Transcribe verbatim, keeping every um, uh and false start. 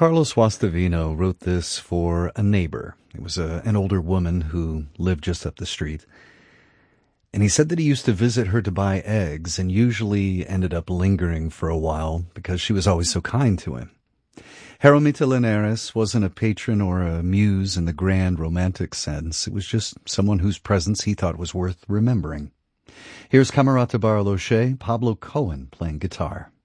Carlos Guastavino wrote this for a neighbor. It was a, an older woman who lived just up the street. And he said that he used to visit her to buy eggs and usually ended up lingering for a while because she was always so kind to him. Jaromita Linares wasn't a patron or a muse in the grand romantic sense. It was just someone whose presence he thought was worth remembering. Here's Camerata Barloche, Pablo Cohen playing guitar.